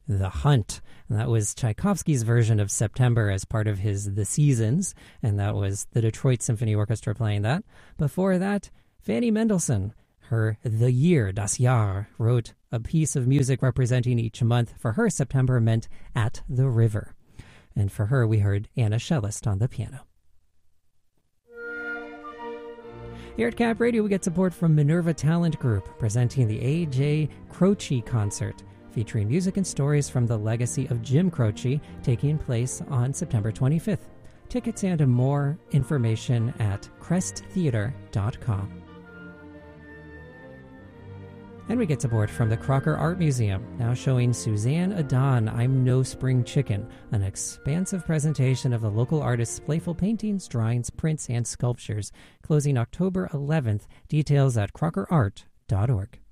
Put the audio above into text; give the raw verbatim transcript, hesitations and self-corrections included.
The Hunt. And that was Tchaikovsky's version of September as part of his The Seasons, and that was the Detroit Symphony Orchestra playing that. Before that, Fanny Mendelssohn, her The Year, Das Jahr, wrote a piece of music representing each month. For her, September meant At the River. And for her, we heard Anna Schellest on the piano. Here at Cap Radio, we get support from Minerva Talent Group, presenting the A J Croce Concert, featuring music and stories from the legacy of Jim Croce, taking place on September twenty-fifth. Tickets and more information at crest theater dot com. And we get support from the Crocker Art Museum, now showing Suzanne Adan, I'm No Spring Chicken, an expansive presentation of the local artist's playful paintings, drawings, prints, and sculptures, closing October eleventh. Details at crocker art dot org.